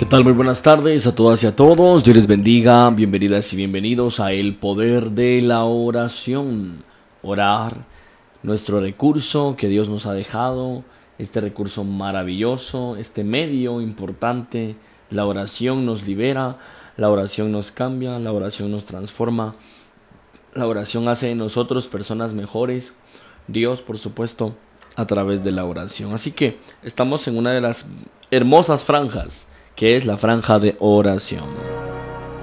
¿Qué tal? Muy buenas tardes a todas y a todos. Dios les bendiga. Bienvenidas y bienvenidos a El Poder de la Oración. Orar, nuestro recurso que Dios nos ha dejado, este recurso maravilloso, este medio importante. La oración nos libera, la oración nos cambia, la oración nos transforma, la oración hace de nosotros personas mejores. Dios, por supuesto, a través de la oración. Así que estamos en una de las hermosas franjas, que es la franja de oración.